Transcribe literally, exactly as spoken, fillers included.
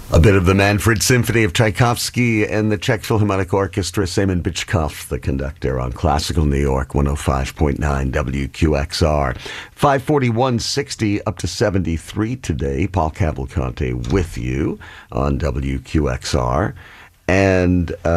A bit of the Manfred Symphony of Tchaikovsky and the Czech Philharmonic Orchestra, Semen Bichkov, the conductor, on Classical New York one oh five point nine W Q X R. five forty-one sixty up to seventy-three today. Paul Cavalcante with you on W Q X R. And... Uh,